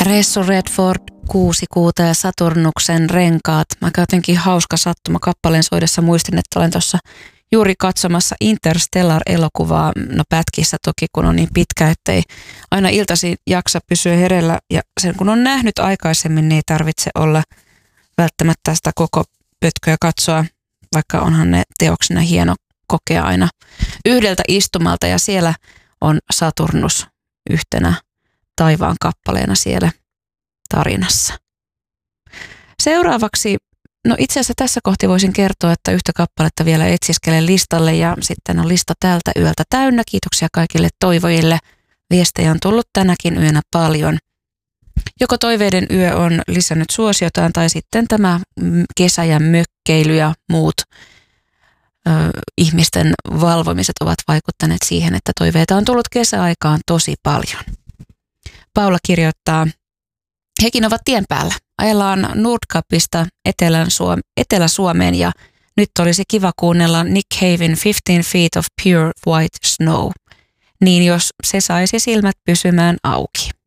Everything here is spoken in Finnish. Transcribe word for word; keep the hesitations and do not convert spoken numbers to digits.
Ressu Redford, Kuusikuuta ja Saturnuksen renkaat. Mä jotenkin hauska sattuma kappaleen soidessa muistin, että olen tuossa juuri katsomassa Interstellar-elokuvaa, no pätkissä toki, kun on niin pitkä, ettei aina iltaisin jaksa pysyä hereillä. Ja sen kun on nähnyt aikaisemmin, niin ei tarvitse olla välttämättä sitä koko pötköä katsoa, vaikka onhan ne teoksena hieno kokea aina yhdeltä istumalta. Ja siellä on Saturnus yhtenä taivaan kappaleena siellä tarinassa. Seuraavaksi, no itse asiassa tässä kohti voisin kertoa, että yhtä kappaletta vielä etsiskelen listalle ja sitten on lista tältä yöltä täynnä. Kiitoksia kaikille toivojille. Viestejä on tullut tänäkin yönä paljon. Joko toiveiden yö on lisännyt suosiotaan tai sitten tämä kesä ja mökkeily ja muut ö, ihmisten valvomiset ovat vaikuttaneet siihen, että toiveita on tullut kesäaikaan tosi paljon. Paula kirjoittaa, hekin ovat tien päällä. Ajellaan Nordkapista Etelä-Suomeen ja nyt olisi kiva kuunnella Nick Caven fifteen feet of Pure White Snow. Niin jos se saisi silmät pysymään auki.